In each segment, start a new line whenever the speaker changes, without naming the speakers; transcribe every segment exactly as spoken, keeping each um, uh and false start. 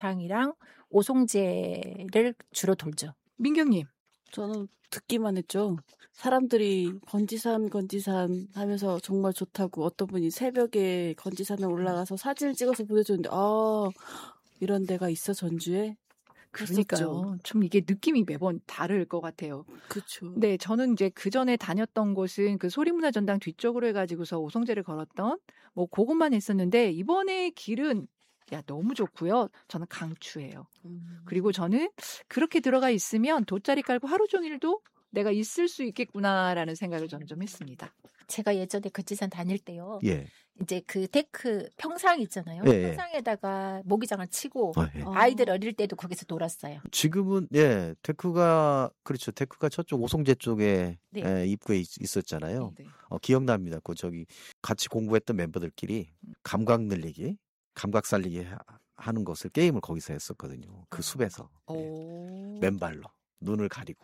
당이랑 오송제를 주로 돌죠.
민경님.
저는 듣기만 했죠. 사람들이 건지산 건지산 하면서 정말 좋다고 어떤 분이 새벽에 건지산에 올라가서 사진을 찍어서 보내줬는데 아 이런 데가 있어 전주에?
그러니까요. 좀 이게 느낌이 매번 다를 것 같아요.
그렇죠.
네, 저는 이제 그 전에 다녔던 곳은 그 소리문화전당 뒤쪽으로 해가지고서 오송제를 걸었던 뭐 그것만 했었는데 이번에 길은 야 너무 좋고요. 저는 강추해요.
음.
그리고 저는 그렇게 들어가 있으면 돗자리 깔고 하루 종일도 내가 있을 수 있겠구나라는 생각을 저는 좀 했습니다.
제가 예전에 건지산 다닐 때요.
예.
이제 그 데크 평상 있잖아요.
예, 예.
평상에다가 모기장을 치고
아, 예.
아이들 어릴 때도 거기서 놀았어요.
지금은 예 데크가 그렇죠. 데크가 저쪽 오송제 쪽에
네.
예, 입구에 있, 있었잖아요.
네.
어, 기억납니다. 그 저기 같이 공부했던 멤버들끼리 감각 늘리기, 감각 살리기 하, 하는 것을 게임을 거기서 했었거든요. 그 숲에서 예.
오.
맨발로 눈을 가리고.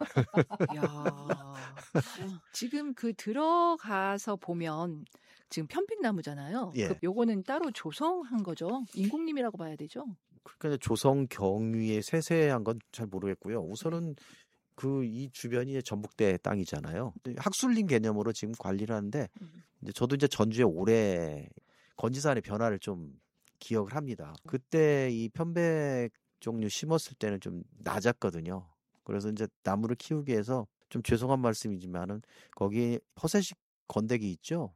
야. 지금 그 들어가서 보면 지금 편백나무잖아요.
예.
그 요거는 따로 조성한 거죠. 인공림이라고 봐야 되죠.
그러니까 이제 조성 경위에 세세한 건 잘 모르겠고요. 우선은 그 이 주변이 전북대 땅이잖아요. 학술림 개념으로 지금 관리를 하는데
음.
이제 저도 이제 전주에 오래 건지산의 변화를 좀 기억을 합니다. 그때 이 편백 종류 심었을 때는 좀 낮았거든요. 그래서 이제 나무를 키우기 위해서 좀 죄송한 말씀이지만은 거기 퍼세식 건더기 있죠.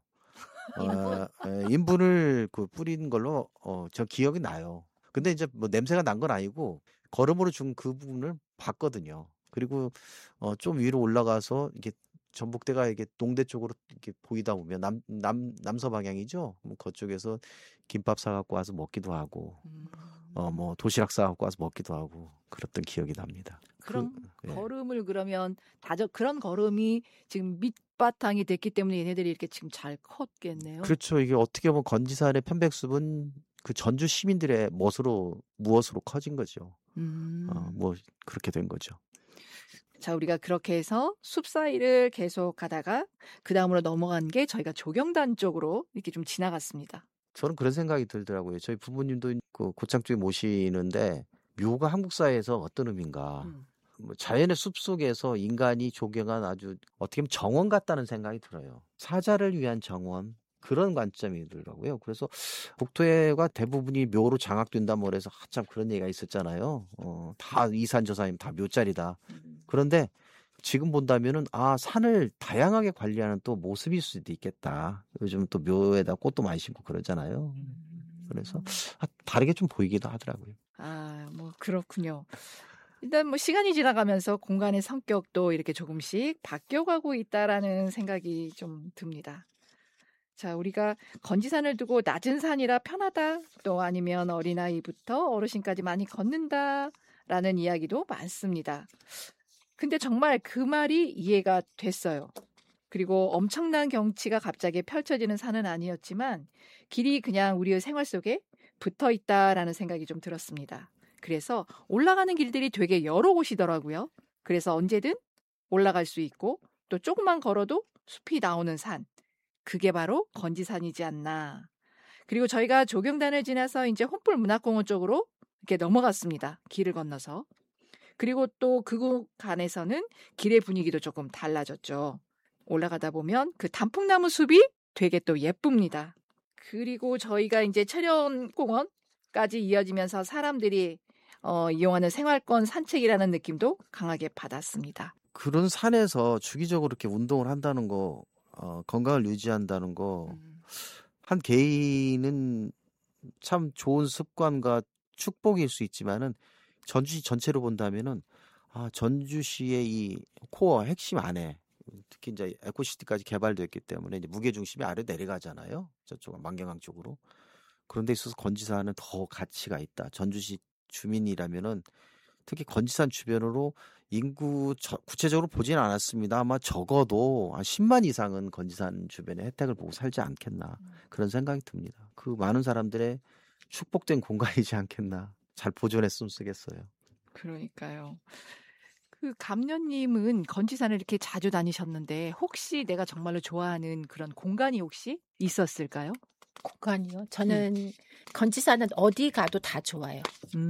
어, 에, 인분을 그 뿌린 걸로 어, 저 기억이 나요. 근데 이제 뭐 냄새가 난 건 아니고 걸음으로 준 그 부분을 봤거든요. 그리고 어, 좀 위로 올라가서 이게 전북대가 이게 동대 쪽으로 이렇게 보이다 보면 남, 남, 남서 방향이죠. 뭐 그쪽에서 김밥 사갖고 와서 먹기도 하고,
음.
어, 뭐 도시락 사갖고 와서 먹기도 하고 그랬던 기억이 납니다.
그런
그, 예.
걸음을 그러면 다져 그런 걸음이 지금 밑바탕이 됐기 때문에 얘네들이 이렇게 지금 잘 컸겠네요.
그렇죠. 이게 어떻게 보면 건지산의 편백숲은 그 전주 시민들의 멋으로 무엇으로 커진 거죠.
음.
어, 뭐 그렇게 된 거죠.
자, 우리가 그렇게 해서 숲 사이를 계속 가다가 그 다음으로 넘어간 게 저희가 조경단 쪽으로 이렇게 좀 지나갔습니다.
저는 그런 생각이 들더라고요. 저희 부모님도 그 고창 쪽에 모시는데 묘가 한국 사회에서 어떤 의미인가.
음.
뭐 자연의 숲 속에서 인간이 조경한 아주 어떻게 보면 정원 같다는 생각이 들어요. 사자를 위한 정원 그런 관점이더라고요. 그래서 국토가 대부분이 묘로 장악된다 뭐 그래서 한참 그런 얘기가 있었잖아요. 어, 다 이산저산이면 다 묘자리다.
음.
그런데 지금 본다면은 아 산을 다양하게 관리하는 또 모습일 수도 있겠다. 요즘 또 묘에다 꽃도 많이 심고 그러잖아요. 그래서 아, 다르게 좀 보이기도 하더라고요.
아, 뭐 그렇군요. 일단 뭐 시간이 지나가면서 공간의 성격도 이렇게 조금씩 바뀌어가고 있다라는 생각이 좀 듭니다. 자, 우리가 건지산을 두고 낮은 산이라 편하다, 또 아니면 어린아이부터 어르신까지 많이 걷는다라는 이야기도 많습니다. 근데 정말 그 말이 이해가 됐어요. 그리고 엄청난 경치가 갑자기 펼쳐지는 산은 아니었지만 길이 그냥 우리의 생활 속에 붙어 있다라는 생각이 좀 들었습니다. 그래서 올라가는 길들이 되게 여러 곳이더라고요. 그래서 언제든 올라갈 수 있고 또 조금만 걸어도 숲이 나오는 산. 그게 바로 건지산이지 않나. 그리고 저희가 조경단을 지나서 이제 혼불 문화공원 쪽으로 이렇게 넘어갔습니다. 길을 건너서. 그리고 또 그 구간에서는 길의 분위기도 조금 달라졌죠. 올라가다 보면 그 단풍나무 숲이 되게 또 예쁩니다. 그리고 저희가 이제 철연공원까지 이어지면서 사람들이 어, 이용하는 생활권 산책이라는 느낌도 강하게 받았습니다.
그런 산에서 주기적으로 이렇게 운동을 한다는 거, 어, 건강을 유지한다는 거,
음.
한 개인은 참 좋은 습관과 축복일 수 있지만은 전주시 전체로 본다면은 아, 전주시의 이 코어 핵심 안에 특히 이제 에코시티까지 개발됐기 때문에 이제 무게 중심이 아래 내려가잖아요. 저쪽 만경강 쪽으로. 그런 데 있어서 건지산은 더 가치가 있다. 전주시 주민이라면은 특히 건지산 주변으로 인구 저, 구체적으로 보진 않았습니다. 아마 적어도 한 십만 이상은 건지산 주변에 혜택을 보고 살지 않겠나 그런 생각이 듭니다. 그 많은 사람들의 축복된 공간이지 않겠나. 잘 보존했으면 쓰겠어요.
그러니까요. 그 감년님은 건지산을 이렇게 자주 다니셨는데 혹시 내가 정말로 좋아하는 그런 공간이 혹시 있었을까요?
공간이요. 저는 건지사는 어디 가도 다 좋아요.